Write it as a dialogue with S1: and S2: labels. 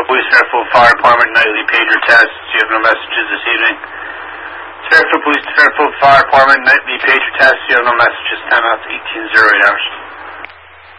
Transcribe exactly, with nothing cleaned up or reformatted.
S1: Police, Fairfield Fire Department, nightly pager test. You have no messages this evening. Fairfield Police, Fairfield Fire Department, nightly pager test. You have no messages. Time out to eighteen oh eight hours.